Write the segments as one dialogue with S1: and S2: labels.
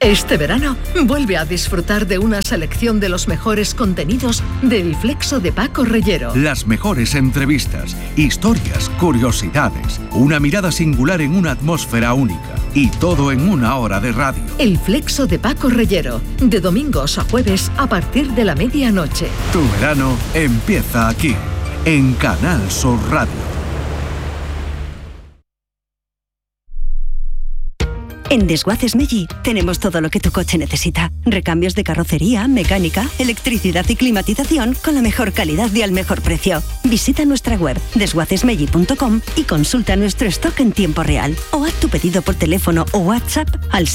S1: Este verano, vuelve a disfrutar de una selección de los mejores contenidos del Flexo de Paco Reyero.
S2: Las mejores entrevistas, historias, curiosidades, una mirada singular en una atmósfera única y todo en una hora de radio.
S1: El Flexo de Paco Reyero, de domingos a jueves a partir de la medianoche.
S2: Tu verano empieza aquí, en Canal Sur Radio.
S3: En Desguaces Meggi tenemos todo lo que tu coche necesita. Recambios de carrocería, mecánica, electricidad y climatización con la mejor calidad y al mejor precio. Visita nuestra web desguacesmeggi.com y consulta nuestro stock en tiempo real. O haz tu pedido por teléfono o WhatsApp al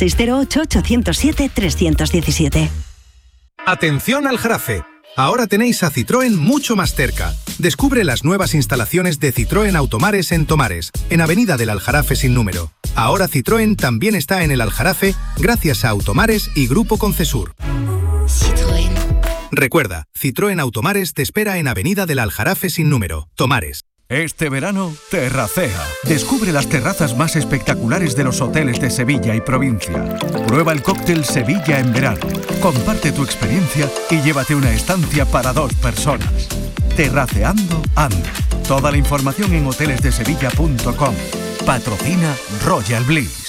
S3: 608-807-317.
S4: Atención al Jarafe. Ahora tenéis a Citroën mucho más cerca. Descubre las nuevas instalaciones de Citroën Automares en Tomares, en Avenida del Aljarafe sin número. Ahora Citroën también está en el Aljarafe gracias a Automares y Grupo Concesur.
S5: Citroën.
S4: Recuerda, Citroën Automares te espera en Avenida del Aljarafe sin número, Tomares.
S2: Este verano, terracea. Descubre las terrazas más espectaculares de los hoteles de Sevilla y provincia. Prueba el cóctel Sevilla en verano. Comparte tu experiencia y llévate una estancia para 2 personas. Terraceando anda. Toda la información en hotelesdesevilla.com. Patrocina Royal Bliss.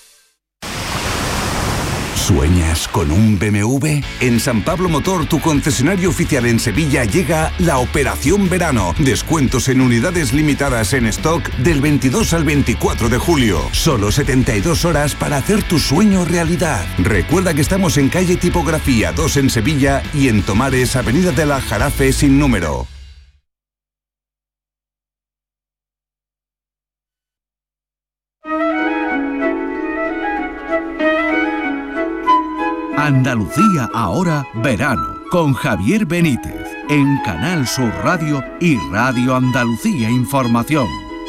S6: ¿Sueñas con un BMW? En San Pablo Motor, tu concesionario oficial en Sevilla, llega la Operación Verano. Descuentos en unidades limitadas en stock del 22 al 24 de julio. Solo 72 horas para hacer tu sueño realidad. Recuerda que estamos en calle Tipografía 2 en Sevilla y en Tomares, Avenida del Aljarafe sin número.
S2: Andalucía ahora verano con Javier Benítez en Canal Sur Radio y Radio Andalucía Información.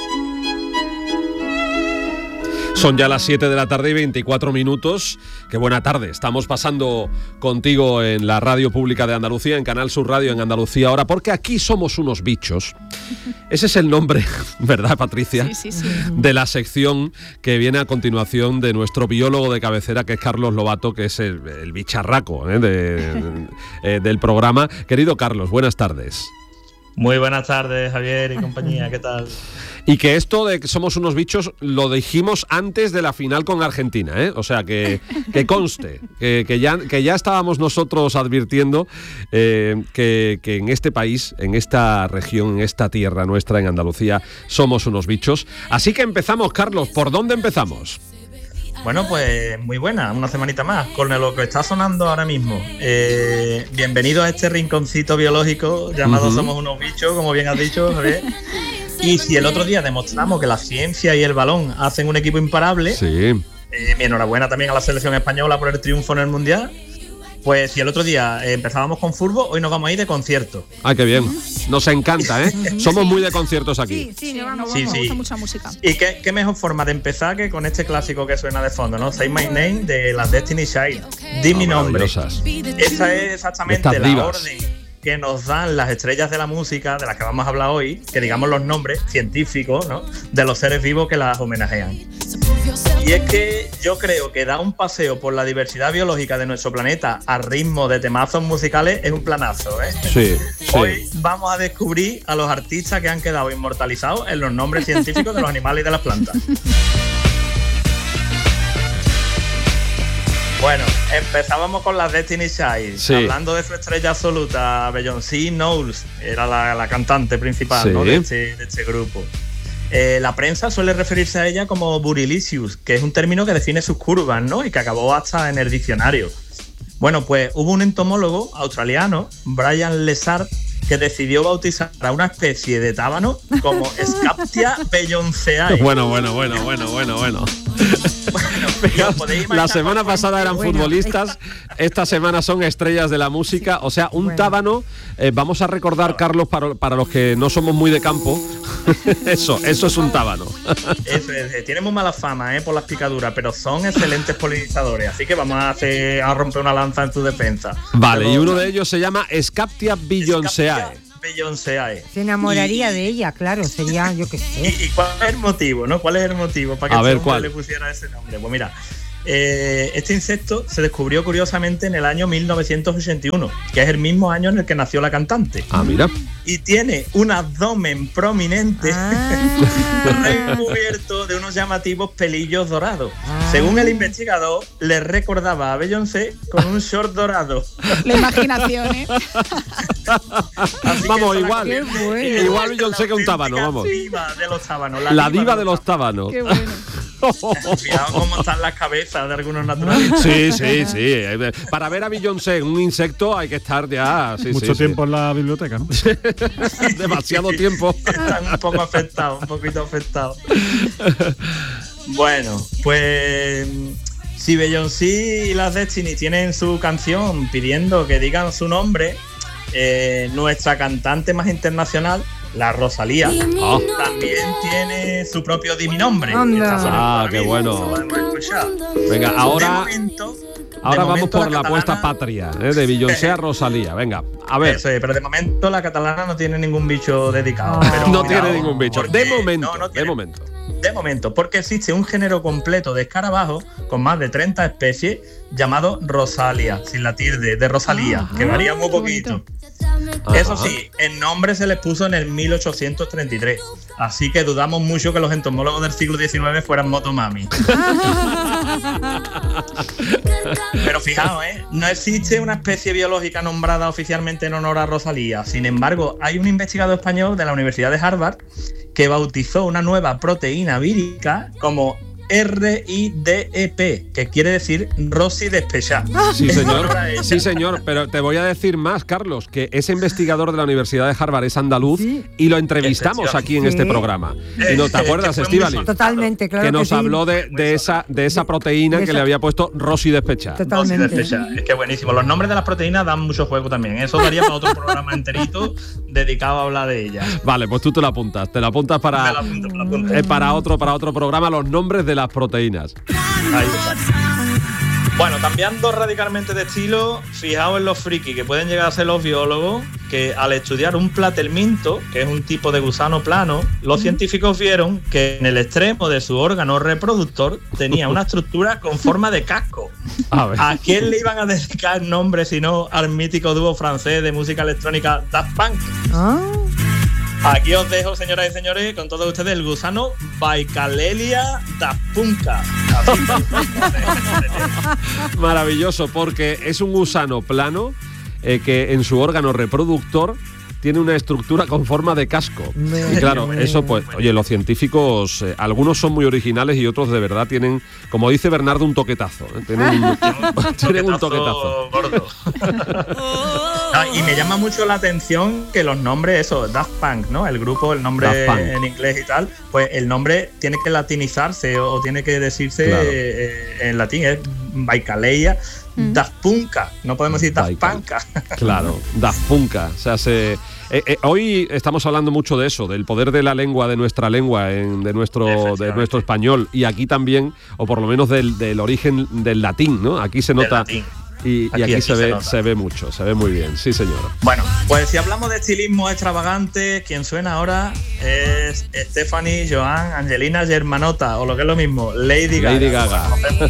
S7: Son ya las 7 de la tarde y 24 minutos. Qué buena tarde. Estamos pasando contigo en la radio pública de Andalucía, en Canal Sur Radio, en Andalucía ahora, porque aquí somos unos bichos. Ese es el nombre, ¿verdad, Patricia?
S8: Sí.
S7: De la sección que viene a continuación de nuestro biólogo de cabecera, que es Carlos Lobato, que es el bicharraco del programa. Querido Carlos, buenas tardes.
S9: Muy buenas tardes, Javier y compañía, ¿qué tal?
S7: Y que esto de que somos unos bichos lo dijimos antes de la final con Argentina, ¿eh? O sea, que conste, que ya estábamos nosotros advirtiendo que en este país, en esta región, en esta tierra nuestra, en Andalucía, somos unos bichos. Así que empezamos, Carlos. ¿Por dónde empezamos?
S9: Bueno, pues muy buena, una semanita más, con lo que está sonando ahora mismo. Bienvenido a este rinconcito biológico llamado Somos unos bichos, como bien has dicho, Javier. Y si el otro día demostramos que la ciencia y el balón hacen un equipo imparable,
S7: sí.
S9: Mi enhorabuena también a la selección española por el triunfo en el Mundial. Pues si el otro día empezábamos con fútbol, hoy nos vamos a ir de concierto.
S7: ¡Ah, qué bien! Nos encanta, ¿eh? Somos muy de conciertos aquí.
S8: Sí, me gusta mucha música.
S9: Y qué mejor forma de empezar que con este clásico que suena de fondo, ¿no? Say My Name, de las Destiny Child. Di mi nombre. Esa es exactamente la orden que nos dan las estrellas de la música, de las que vamos a hablar hoy, que digamos los nombres científicos, ¿no?, de los seres vivos que las homenajean. Y es que yo creo que dar un paseo por la diversidad biológica de nuestro planeta a ritmo de temazos musicales es un planazo, ¿eh?
S7: Sí.
S9: Hoy vamos a descubrir a los artistas que han quedado inmortalizados en los nombres científicos de los animales y de las plantas. Bueno, empezábamos con las Destiny Child,
S7: sí.
S9: Hablando de su estrella absoluta, Beyoncé Knowles, era la cantante principal, sí, ¿no?, de este grupo. La prensa suele referirse a ella como Burilicious, que es un término que define sus curvas, ¿no?, y que acabó hasta en el diccionario. Bueno, pues hubo un entomólogo australiano, Brian Lessard, que decidió bautizar a una especie de tábano como Scaptia beyonceae.
S7: Bueno. La semana pasada eran futbolistas, esta semana son estrellas de la música, o sea, un tábano, vamos a recordar, Carlos, para los que no somos muy de campo, eso es un tábano.
S9: Tienen muy mala fama, por las picaduras, pero son excelentes polinizadores, así que vamos a romper una lanza en su defensa.
S7: Vale, y uno de ellos se llama Scaptia beyonceae.
S10: Se enamoraría de ella, claro, sería, yo qué sé.
S9: ¿Y cuál es el motivo, no? ¿Cuál es el motivo para que este hombre le pusiera ese nombre? Pues mira, Este insecto se descubrió curiosamente en el año 1981, que es el mismo año en el que nació la cantante.
S7: Ah, mira.
S9: Y tiene un abdomen prominente recubierto de unos llamativos pelillos dorados. Según el investigador, le recordaba a Beyoncé con un short dorado.
S8: La imaginación, ¿eh?
S7: Vamos, igual Beyoncé que un tábano, vamos.
S9: Diva de los tábanos,
S7: la diva de los tábanos.
S8: Qué bueno.
S9: Cuidado cómo están las cabezas de algunos naturalistas.
S7: Sí. Para ver a Beyoncé en un insecto hay que estar ya...
S5: Mucho tiempo en la biblioteca, ¿no?
S7: Demasiado tiempo.
S9: Están un poquito afectados. Bueno, pues... Si Beyoncé y las Destiny tienen su canción pidiendo que digan su nombre, nuestra cantante más internacional, la Rosalía, también tiene su propio Di Mi Nombre.
S7: Qué bueno. Venga, ahora vamos por la apuesta patria, de Beyoncé a Rosalía. Venga, a ver.
S9: Eso es, pero de momento la catalana no tiene ningún bicho dedicado.
S7: Pero no tiene ningún bicho. De momento, porque existe un género completo de escarabajos con más de 30 especies llamado Rosalia, sin la tilde, de Rosalía, que varía muy poquito. Eso sí, el nombre se les puso en el 1833, así que dudamos mucho que los entomólogos del siglo XIX fueran motomami. Pero fijaos, no existe una especie biológica nombrada oficialmente en honor a Rosalía. Sin embargo, hay un investigador español de la Universidad de Harvard que bautizó una nueva proteína vírica como RIDEP, que quiere decir Rosy despechá. Sí, señor, pero te voy a decir más, Carlos, que ese investigador de la Universidad de Harvard es andaluz y lo entrevistamos aquí en este programa. ¿Y no te acuerdas, Estíbaliz?
S10: Totalmente, claro.
S7: Que nos habló de esa proteína que le había puesto Rosy despechá.
S10: Totalmente.
S9: Es que buenísimo. Los nombres de las proteínas dan mucho juego también. Eso daría para otro programa enterito dedicado a hablar de ellas.
S7: Vale, pues tú te la apuntas para otro programa, los nombres de las proteínas.
S9: Ahí está. Bueno, cambiando radicalmente de estilo, fijaos en los frikis que pueden llegar a ser los biólogos, que al estudiar un platelminto, que es un tipo de gusano plano, los científicos vieron que en el extremo de su órgano reproductor tenía una estructura con forma de casco. ¿A quién le iban a dedicar el nombre si no al mítico dúo francés de música electrónica Daft Punk? Aquí os dejo, señoras y señores, con todos ustedes el gusano Baikalelia dapunca.
S7: Maravilloso, porque es un gusano plano que en su órgano reproductor tiene una estructura con forma de casco. Y claro, eso pues, oye, los científicos, algunos son muy originales y otros de verdad tienen, como dice Bernardo, un toquetazo. Tienen un toquetazo
S9: gordo. Y me llama mucho la atención que los nombres, Daft Punk, ¿no? El grupo, el nombre en inglés y tal, pues el nombre tiene que latinizarse o tiene que decirse en latín, es Baikaleia Daft Punka, no podemos decir Daft Punka.
S7: Claro, Daft Punka. O sea, hoy estamos hablando mucho de eso, del poder de la lengua, de nuestra lengua, de nuestro español, y aquí también, o por lo menos del origen del latín, ¿no? Aquí se nota. Y aquí se ve mucho, se ve muy bien, sí señor.
S9: Bueno, pues si hablamos de estilismo extravagante, quien suena ahora es Stephanie Joan Angelina Germanotta, o lo que es lo mismo, Lady Gaga.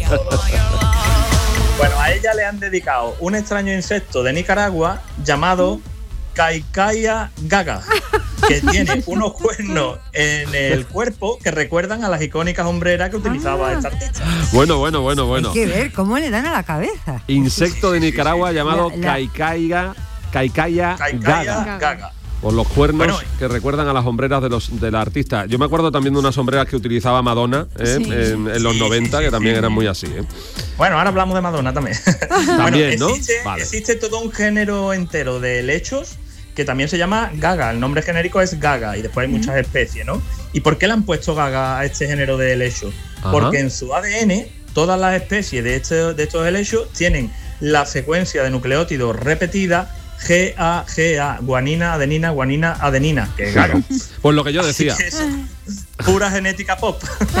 S9: Bueno, a ella le han dedicado un extraño insecto de Nicaragua llamado Kaikaya gaga, que tiene unos cuernos en el cuerpo que recuerdan a las icónicas hombreras que utilizaba esta artista.
S7: Bueno.
S10: Hay que ver cómo le dan a la cabeza.
S7: Insecto de Nicaragua llamado Kaikaya gaga. Por los cuernos que recuerdan a las hombreras de la artista. Yo me acuerdo también de unas sombreras que utilizaba Madonna en los 90, que también eran muy así.
S9: Bueno, ahora hablamos de Madonna también.
S7: También,
S9: bueno,
S7: ¿no?
S9: Existe todo un género entero de helechos que también se llama gaga. El nombre genérico es gaga y después hay muchas especies, ¿no? ¿Y por qué le han puesto gaga a este género de helechos? Porque en su ADN todas las especies de estos helechos tienen la secuencia de nucleótidos repetida GA, guanina, adenina, que es gaga.
S7: Pues lo que yo decía.
S9: Es pura genética pop.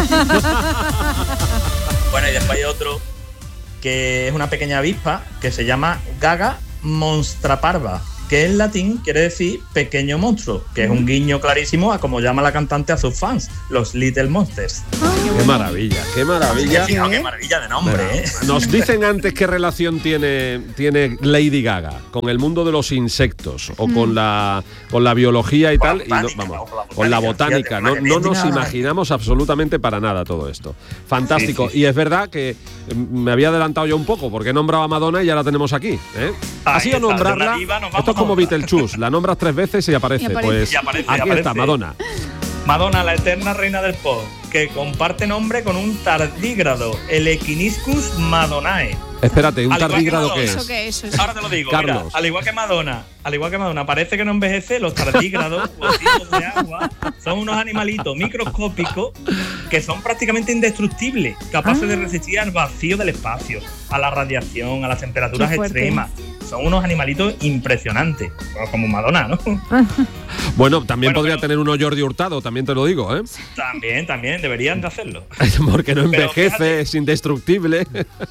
S9: Bueno, y después hay otro que es una pequeña avispa que se llama Gaga monstraparva, que en latín quiere decir pequeño monstruo, que es un guiño clarísimo a como llama la cantante a sus fans, los Little Monsters.
S7: Qué maravilla, qué maravilla.
S9: Fijaos, qué maravilla de nombre,
S7: bueno, Nos dicen antes qué relación tiene Lady Gaga con el mundo de los insectos o con la biología y tal, con la botánica. No nos imaginamos absolutamente para nada todo esto. Fantástico. Sí. Y es verdad que me había adelantado yo un poco porque he nombrado a Madonna y ya la tenemos aquí. Ha sido nombrarla. Esto es como Beetlejuice, la nombras 3 veces y aparece. Pues aquí está, Madonna.
S9: Madonna, la eterna reina del pop, que comparte nombre con un tardígrado, el Equiniscus madonnae.
S7: Espérate, ¿un tardígrado qué es?
S8: ¿Eso qué es?
S9: Ahora te lo digo,
S7: Carlos.
S9: Mira, al igual que Madonna, parece que no envejece, los tardígrados, gotitos de agua, son unos animalitos microscópicos que son prácticamente indestructibles, capaces de resistir al vacío del espacio, a la radiación, a las temperaturas extremas. Son unos animalitos impresionantes, como Madonna, ¿no?
S7: Bueno, también podría tener uno Jordi Hurtado, también te lo digo, ¿eh?
S9: También, deberían de hacerlo.
S7: Porque no envejece, es indestructible.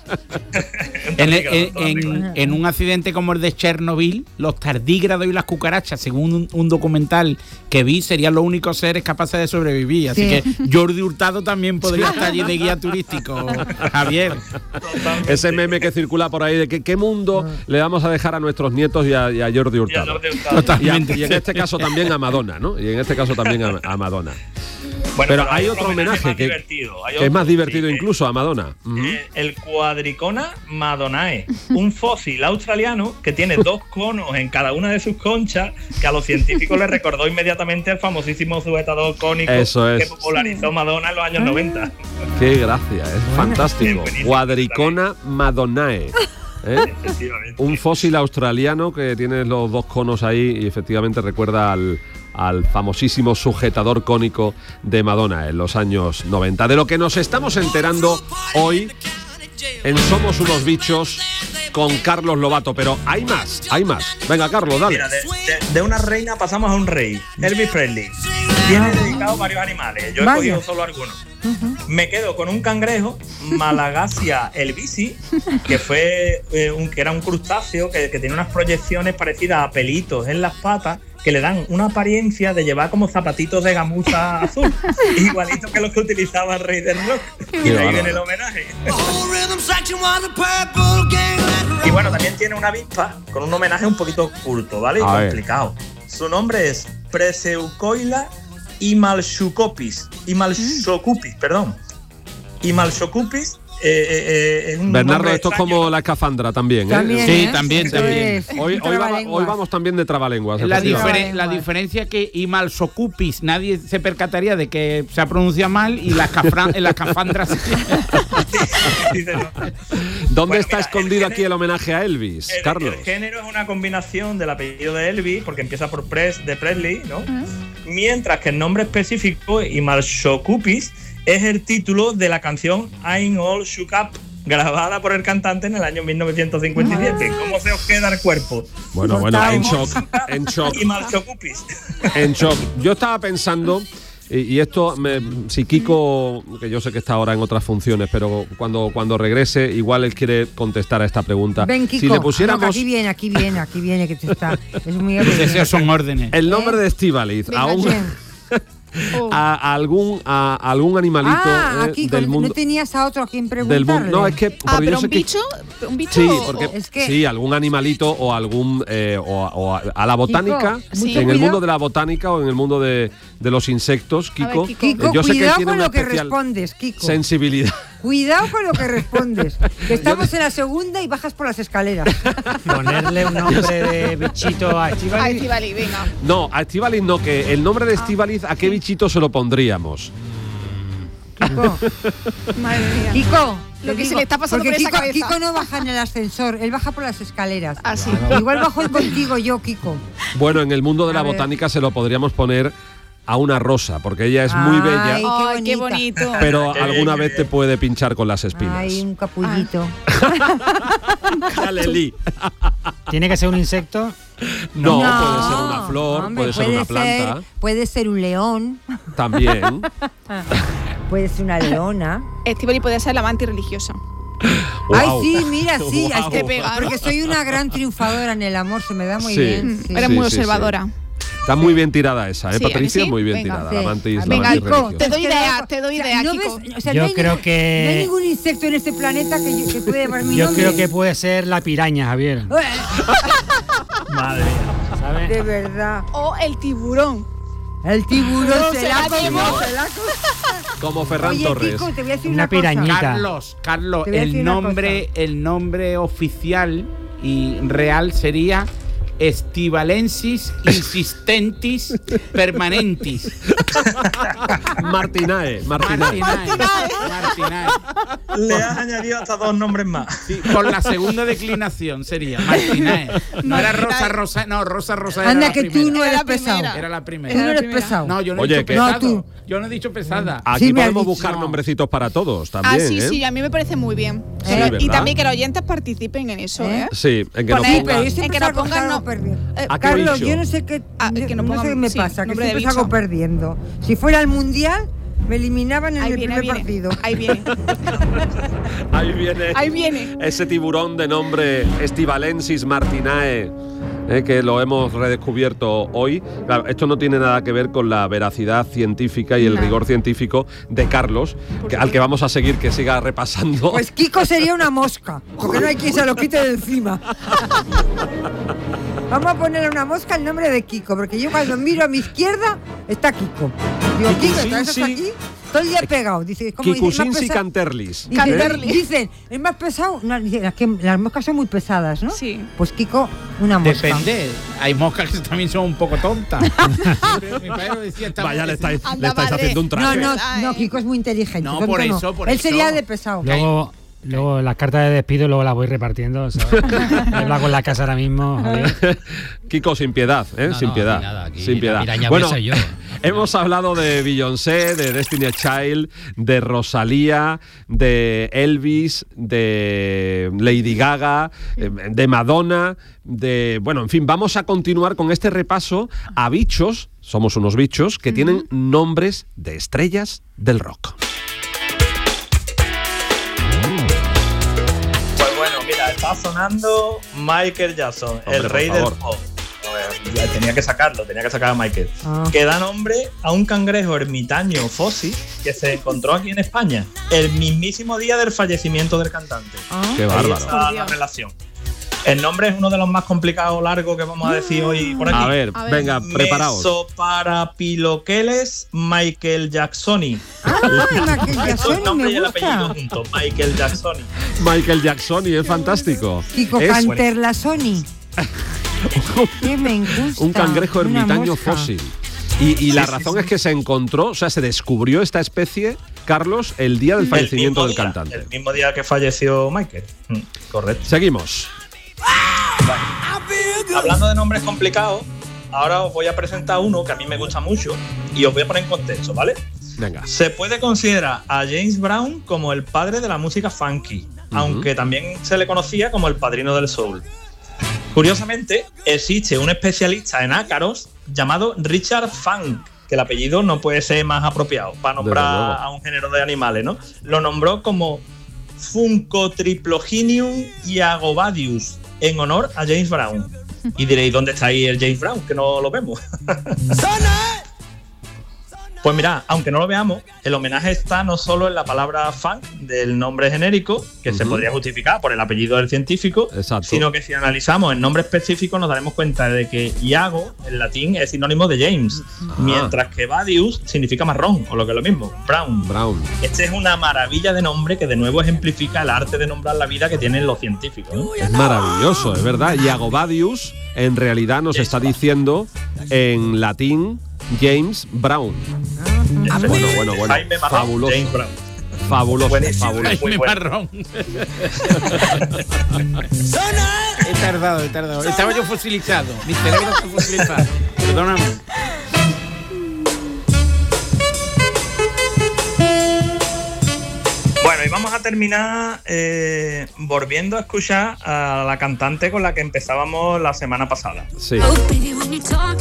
S11: En un accidente como el de Chernobyl, los tardígrados y las cucarachas, según un documental que vi, serían los únicos seres capaces de sobrevivir. Así que Jordi Hurtado también podría estar allí de guía turístico, Javier.
S7: Ese meme que circula por ahí de que qué mundo le vamos a dejar a nuestros nietos y a Jordi Hurtado. Y en este caso también a Madonna, ¿no? Y en este caso también a Madonna.
S9: Bueno,
S7: pero hay otro homenaje que es más divertido incluso a Madonna.
S9: El Quadricona madonnae, un fósil australiano que tiene 2 conos en cada una de sus conchas, que a los científicos les recordó inmediatamente el famosísimo sujetador cónico que popularizó Madonna en los años 90.
S7: Qué gracia, es fantástico. Quadricona madonnae. Un fósil australiano que tiene los 2 conos ahí y efectivamente recuerda al famosísimo sujetador cónico de Madonna en los años 90. De lo que nos estamos enterando hoy en Somos unos bichos con Carlos Lobato, pero hay más. Venga, Carlos, dale.
S9: Mira, de una reina pasamos a un rey, Elvis Presley. Tiene dedicado varios animales, yo he cogido solo algunos. Me quedo con un cangrejo, Malagasia elvisi, que era un crustáceo que tiene unas proyecciones parecidas a pelitos en las patas que le dan una apariencia de llevar como zapatitos de gamuza azul, igualito que los que utilizaba el rey del rock. Y de ahí viene el homenaje. Y bueno, también tiene una avispa con un homenaje un poquito oculto, ¿vale? Y complicado. Su nombre es Preseucoila Imalxocupis,
S7: Bernardo, esto es como la escafandra también, ¿eh?
S11: Sí, también.
S7: Hoy vamos también de trabalenguas.
S11: La diferencia es que Imalxocupis nadie se percataría de que se pronuncia mal y la escafandra
S7: ¿Dónde está escondido aquí el homenaje a Elvis, Carlos?
S9: El género es una combinación del apellido de Elvis, porque empieza por de Presley, ¿no? Mientras que el nombre específico, Imalxocupis, es el título de la canción I'm All Shook Up, grabada por el cantante en el año 1957. ¿Cómo se os queda el cuerpo?
S7: Bueno, en shock.
S9: Imalxocupis.
S7: En shock. Yo estaba pensando, y esto, si Kiko, que yo sé que está ahora en otras funciones, pero cuando regrese, igual él quiere contestar a esta pregunta.
S10: Ven, Kiko,
S7: si le pusiéramos...
S10: aquí viene, que te está... Es muy
S11: deseos son órdenes.
S7: El nombre de Estíbaliz, a algún animalito del mundo.
S10: ¿No tenías a otro a quien preguntarle?
S7: No, es que
S8: pero un bicho.
S7: Sí, porque sí, algún animalito o algún o a la botánica,
S10: Kiko,
S7: en el mundo de la botánica o en el mundo de los insectos, Kiko.
S10: Yo sé que él tiene una especial
S7: sensibilidad.
S10: Cuidado con lo que respondes. Que estamos en la segunda y bajas por las escaleras.
S5: Ponerle un nombre de bichito a Estíbaliz.
S8: A Estíbaliz, venga.
S7: No, a Estíbaliz no, que el nombre de Estíbaliz, ¿a qué bichito se lo pondríamos?
S10: Kiko.
S8: Madre mía.
S10: Kiko.
S8: Lo que se le está pasando por esa cabeza.
S10: Kiko no baja en el ascensor, él baja por las escaleras.
S8: Así.
S10: Igual bajo contigo yo, Kiko.
S7: Bueno, en el mundo de la botánica se lo podríamos poner a una rosa, porque ella es muy bella.
S8: Ay, qué bonito.
S7: Pero alguna vez te puede pinchar con las espinas.
S10: Ay, un capullito.
S7: Dale, Li.
S5: ¿Tiene que ser un insecto?
S7: No, puede ser una flor, puede ser una planta.
S10: Puede ser un león.
S7: También.
S10: Puede ser una leona.
S8: Estíbaliz puede ser la mantis religiosa.
S10: Ay, sí, mira, sí.
S7: Wow.
S10: Es que porque soy una gran triunfadora en el amor, se me da muy bien. Sí.
S8: Eres muy observadora.
S7: Está muy bien tirada esa,
S8: Sí,
S7: Patricia?
S8: ¿sí?
S7: Muy bien
S8: Venga,
S7: tirada.
S10: sí.
S7: La mantis,
S8: Venga,
S7: la
S8: Kiko,
S7: mantis
S8: te
S7: religiosa.
S8: doy idea,
S10: ¿no
S8: Kiko.
S10: ves? O sea,
S5: Yo
S10: no hay
S5: creo que-
S10: no hay ningún insecto en este planeta que pueda llevar mi
S5: Yo
S10: nombre.
S5: creo que puede ser la piraña, Javier.
S9: Madre mía.
S5: ¿Sabes?
S10: De verdad.
S8: O el tiburón.
S10: El tiburón
S8: No,
S10: se
S8: se
S10: la
S8: la
S10: comió.
S8: llevó.
S7: Como Ferran
S10: Oye,
S7: Torres.
S10: Kiko, te voy a decir
S5: Una
S10: una cosa.
S5: pirañita.
S11: Carlos,
S10: Te voy a decir una
S11: el nombre oficial y real sería Estivalensis insistentis permanentis.
S7: Martinae.
S9: Le has añadido hasta 2 nombres más.
S11: Sí, con la segunda declinación sería Martinae. No era Rosa. No, Rosa era
S10: Anda,
S11: la
S10: que tú
S11: primera.
S10: no
S8: Era
S10: eres
S8: la primera.
S10: pesado.
S11: Era la
S10: Tú
S11: primera.
S10: no eres pesado.
S11: No, yo no
S7: Oye,
S11: he dicho
S7: que-
S11: pesado.
S10: No, tú.
S11: Yo no he dicho pesada.
S7: Aquí
S10: Sí, me has
S7: podemos
S10: dicho.
S7: buscar nombrecitos para todos también,
S8: Sí,
S7: ¿eh?
S8: sí, a mí me parece muy bien.
S7: Sí,
S8: y
S7: ¿verdad?
S8: también que los oyentes participen en eso, ¿eh?
S7: Sí, en que nos
S8: Poner-
S10: Sí, pero
S7: pongan.
S10: yo siempre
S8: En que nos
S10: salgo
S8: pongan
S10: algo
S8: no-
S10: perdiendo.
S7: ¿A qué
S10: Carlos,
S7: bicho?
S10: yo no sé qué,
S8: que nos
S10: no sé qué me
S8: pongan, sí,
S10: pasa, que
S8: nombre de
S10: siempre salgo
S8: bicho.
S10: perdiendo. Si fuera el mundial, me eliminaban en
S8: Ahí
S10: el
S8: viene,
S10: primer
S8: ahí viene.
S10: partido.
S8: Ahí viene.
S7: Ahí viene. Ese tiburón de nombre Estivalensis Martinae, que lo hemos redescubierto hoy. Claro, esto no tiene nada que ver con la veracidad científica y el rigor científico de Carlos, al que vamos a seguir, que siga repasando.
S10: Pues Kiko sería una mosca, porque no hay quien se lo quite de encima. Vamos a ponerle a una mosca el nombre de Kiko, porque yo cuando miro a mi izquierda está Kiko. Digo, Kiko, ¿estás
S7: Kikusinsi.
S10: aquí? Todo el día pegado. Dice, ¿cómo dice?
S7: Kikusinsi Canterlis.
S10: Dicen, ¿es más pesado? No, dicen, es que las moscas son muy pesadas, ¿no?
S8: Sí.
S10: Pues Kiko, una mosca.
S11: Depende. Hay moscas que también son un poco tontas. Mi padre lo decía, está
S7: Vaya, le estáis
S8: Anda, madre.
S7: haciendo un traje.
S10: No, Kiko es muy inteligente.
S11: No,
S10: tonto
S11: por
S10: no.
S11: eso, por
S10: Él
S11: eso.
S10: sería de pesado.
S5: Luego las cartas de despido luego las voy repartiendo. Habla con la casa ahora mismo. Javier.
S7: Kiko, sin piedad,
S12: No,
S7: sin
S12: no,
S7: piedad.
S12: aquí nada, aquí
S7: sin
S12: la
S7: piedad.
S12: piraña
S7: Bueno,
S12: soy yo.
S7: hemos hablado de Beyoncé, de Destiny's Child, de Rosalía, de Elvis, de Lady Gaga, de Madonna, bueno, en fin, vamos a continuar con este repaso a bichos, somos unos bichos, que tienen nombres de estrellas del rock.
S9: Pues bueno, mira, está sonando Michael Jackson,
S7: Hombre,
S9: el rey
S7: por
S9: del
S7: favor.
S9: pop. Ya tenía que sacar a Michael.
S10: Ah.
S9: Que da nombre a un cangrejo ermitaño fósil que se encontró aquí en España el mismísimo día del fallecimiento del cantante.
S7: Qué
S9: Ahí
S7: bárbaro.
S9: está la relación. El nombre es uno de los más complicados o largos que vamos a decir hoy por aquí.
S7: A ver, venga, preparaos.
S9: Mesoparapiloqueles Michael Jacksoni.
S10: Michael Jacksoni,
S9: El nombre
S10: me
S9: y el
S10: gusta.
S9: apellido juntos, Michael Jacksoni.
S7: Michael Jackson, y es fantástico.
S10: Kiko
S7: Es
S10: Canterlasoni. Que me gusta.
S7: un cangrejo
S10: Una
S7: ermitaño
S10: mosca.
S7: fósil. Y la razón es que se encontró, o sea, se descubrió esta especie, Carlos, el día del fallecimiento del cantante.
S9: El mismo día que falleció Michael. Correcto.
S7: Seguimos.
S9: Hablando de nombres complicados, ahora os voy a presentar uno que a mí me gusta mucho y os voy a poner en contexto, ¿vale?
S7: Venga.
S9: Se puede considerar a James Brown como el padre de la música funky, aunque también se le conocía como el padrino del soul. Curiosamente, existe un especialista en ácaros llamado Richard Funk, que el apellido no puede ser más apropiado para
S7: Desde
S9: nombrar
S7: luego.
S9: a un género de animales, ¿no? Lo nombró como Funcotriploginium Iagobadius, en honor a James Brown. Y diréis, ¿dónde está ahí el James Brown? Que no lo vemos. Pues mira, aunque no lo veamos, el homenaje está no solo en la palabra funk del nombre genérico, que se podría justificar por el apellido del científico, sino que si analizamos el nombre específico nos daremos cuenta de que Iago en latín es sinónimo de James, mientras que Badius significa marrón, o lo que es lo mismo, Brown. Este es una maravilla de nombre que de nuevo ejemplifica el arte de nombrar la vida que tienen los científicos, ¿no?
S7: Es maravilloso, es verdad. Y Agobadius en realidad nos está diciendo en latín James Brown. Bueno.
S9: Jaime Marrón,
S7: Fabuloso.
S9: James Brown.
S7: Fabuloso,
S9: Buenísimo,
S7: fabuloso.
S9: muy bueno.
S11: Marrón. He tardado. Estaba yo fosilizado. Mi cerebro está fosilizado. Perdóname.
S9: Bueno, y vamos a terminar volviendo a escuchar a la cantante con la que empezábamos la semana pasada.
S7: Sí.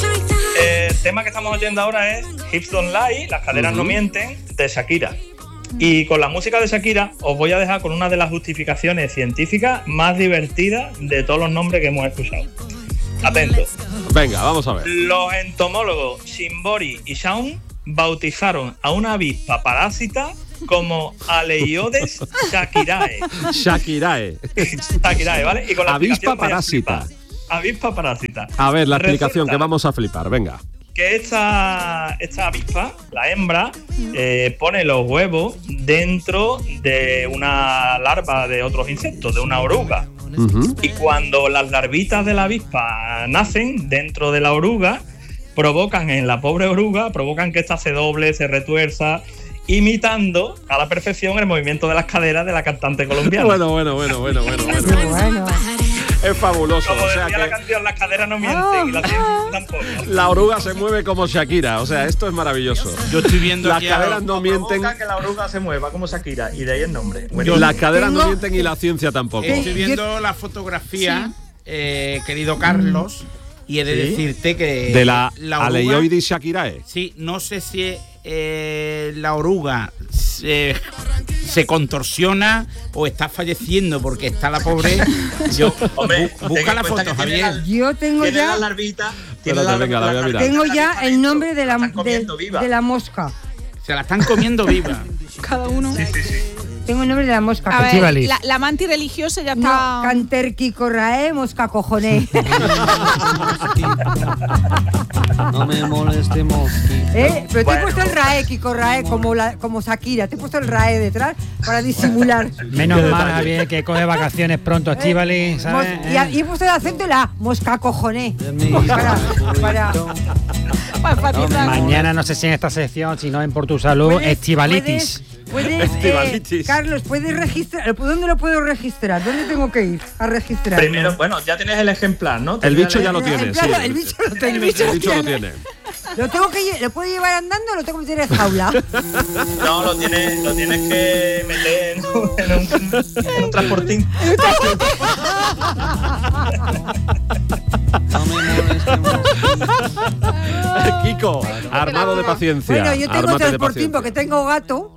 S9: El tema que estamos oyendo ahora es Hips Don't Lie, las caderas no mienten, de Shakira. Y con la música de Shakira os voy a dejar con una de las justificaciones científicas más divertidas de todos los nombres que hemos escuchado. Atentos.
S7: Venga, vamos a ver.
S9: Los entomólogos Shimbori y Shaun bautizaron a una avispa parásita como Aleiodes shakirae.
S7: Shakirae,
S9: ¿vale? Y con la
S7: avispa parásita.
S9: Avispa parásita.
S7: A ver, la explicación que vamos a flipar, venga.
S9: Que esta avispa, la hembra, pone los huevos dentro de una larva de otros insectos, de una oruga. Y cuando las larvitas de la avispa nacen dentro de la oruga, provocan en la pobre oruga, provocan que ésta se doble, se retuerza, imitando a la perfección el movimiento de las caderas de la cantante colombiana.
S10: Bueno.
S7: Es fabuloso.
S9: Como
S7: o sea
S9: decía
S7: que
S9: la canción, las caderas no mienten y la ciencia tampoco.
S7: La oruga se mueve como Shakira, o sea, esto es maravilloso.
S11: Yo estoy viendo
S7: las
S11: aquí
S7: caderas no mienten.
S9: Que la oruga se mueva como Shakira y de ahí el nombre.
S7: Las caderas no mienten y la ciencia tampoco.
S11: Estoy viendo la fotografía, querido Carlos, y he de decirte que
S7: de la
S11: oruga,
S7: Aleioides shakirae.
S11: Sí, no sé si la oruga se contorsiona o está falleciendo porque está la pobre. Busca la foto, Javier.
S10: Yo tengo ya
S9: la larvita.
S10: Tengo ya el nombre de la mosca.
S11: Se la están comiendo viva.
S8: Cada uno.
S9: Sí.
S10: Tengo el nombre de la mosca.
S8: A ver, la mantis religiosa ya está.
S10: No, Canterquicorrae, mosca cojoné.
S12: No me moleste, mosqui.
S10: Pero te he puesto el rae, Kikorrae, como Shakira. Te he puesto el rae detrás para disimular.
S5: Menos mal, Javier, que coge vacaciones pronto, Estíbali, ¿sabes?
S10: Y he puesto el acento de la mosca cojoné. Para
S5: mañana, no sé si en esta sección, si no en Por tu Salud, Estivalitis.
S10: Carlos, ¿puedes registrar? ¿Dónde lo puedo registrar? ¿Dónde tengo que ir a registrar?
S9: Primero, ya tienes el ejemplar, ¿no?
S7: El bicho ya lo tienes.
S10: El bicho lo tiene. ¿Lo puedo llevar andando o lo tengo que meter en jaula?
S9: No, lo tienes que meter en un transportín.
S7: Kiko, armado de paciencia.
S10: Bueno, yo tengo transportín porque tengo gato.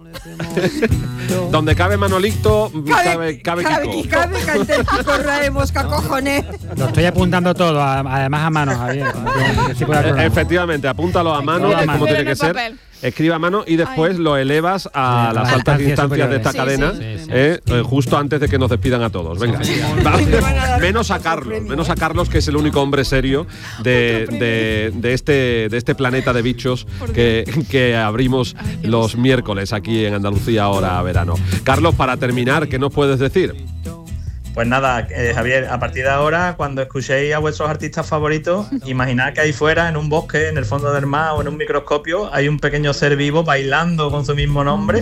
S7: Donde cabe Manolito, cabe Kiko.
S10: Cabe Canterquicorrae, mosca cojones.
S5: Lo estoy apuntando todo, además a mano, Javier.
S7: Efectivamente, apúntalo a mano, que es como tiene que ser. Escribe a mano y después lo elevas a las altas instancias de esta cadena, justo antes de que nos despidan a todos. Venga, menos a Carlos, que es el único hombre serio de este planeta de bichos que abrimos los miércoles aquí en Andalucía ahora verano. Carlos, para terminar, ¿qué nos puedes decir?
S9: Pues nada, Javier, a partir de ahora, cuando escuchéis a vuestros artistas favoritos, imaginad que ahí fuera, en un bosque, en el fondo del mar o en un microscopio, hay un pequeño ser vivo bailando con su mismo nombre.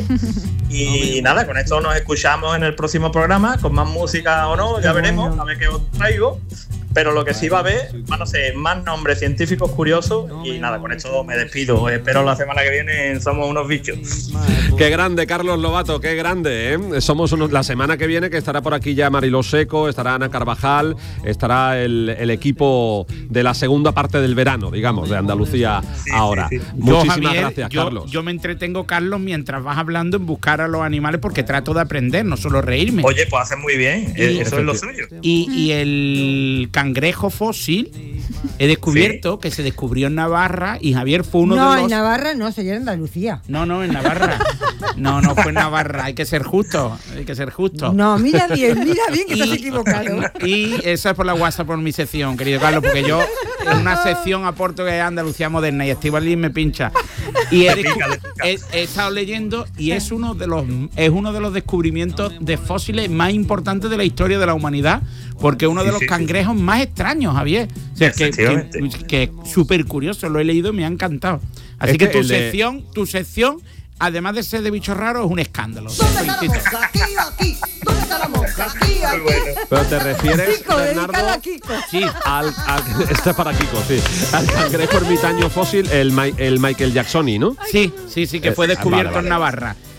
S9: Y nada, con esto nos escuchamos en el próximo programa, con más música o no, ya veremos, a ver qué os traigo. Pero lo que sí va a haber van a ser más nombres científicos curiosos. Y nada, con esto me despido. Espero la semana que viene Somos Unos Bichos.
S7: Qué grande, Carlos Lobato, qué grande, ¿eh? La semana que viene, que estará por aquí ya Mariló Seco, estará Ana Carvajal, estará el equipo de la segunda parte del verano, digamos, de Andalucía ahora. Sí. Muchísimas gracias, Carlos.
S11: Yo me entretengo, Carlos, mientras vas hablando en buscar a los animales porque trato de aprender, no solo reírme.
S9: Oye, pues haces muy bien, eso es lo suyo.
S11: Y el cangrejo fósil, he descubierto que se descubrió en Navarra y Javier fue uno de los...
S10: No, en Navarra no, sería en Andalucía.
S11: No, en Navarra. No fue en Navarra, hay que ser justo.
S10: No, mira bien que estás equivocado.
S11: Y eso es por la WhatsApp, por mi sección, querido Carlos, porque yo en una sección aporto que es Andalucía moderna y Estíbaliz me pincha. Y he estado leyendo y es uno de los descubrimientos de fósiles más importantes de la historia de la humanidad, porque uno de los cangrejos más extraños, Javier. O sea, que súper curioso, lo he leído y me ha encantado. Así que tu sección, además de ser de bichos raros, es un escándalo.
S13: ¿Dónde está la mosca? Aquí. ¿Dónde está la mosca? Aquí.
S7: Pero te refieres,
S10: Kiko,
S7: Bernardo,
S10: sí,
S7: este es para Kiko, sí. Al cangrejo ermitaño fósil, el Michael Jacksoni, ¿no?
S11: Sí, que fue descubierto en Navarra.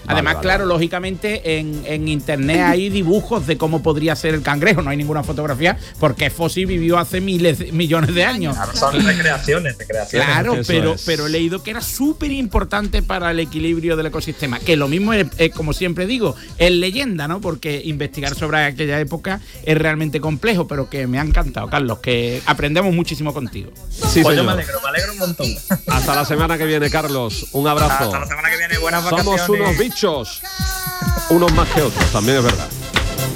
S11: Además, claro, lógicamente en internet hay dibujos de cómo podría ser el cangrejo, no hay ninguna fotografía porque Fossi vivió hace millones de años.
S9: Claro, son recreaciones.
S11: Claro, pero he leído que era súper importante para el equilibrio del ecosistema, que lo mismo es, como siempre digo, es leyenda, ¿no? Porque investigar sobre aquella época es realmente complejo, pero que me ha encantado, Carlos, que aprendemos muchísimo contigo.
S7: Sí,
S9: pues
S7: señor.
S9: yo me alegro un montón.
S7: Hasta la semana que viene, Carlos. Un abrazo.
S9: Hasta la semana que viene, buenas vacaciones.
S7: Somos unos bichos, unos más que otros, también es verdad.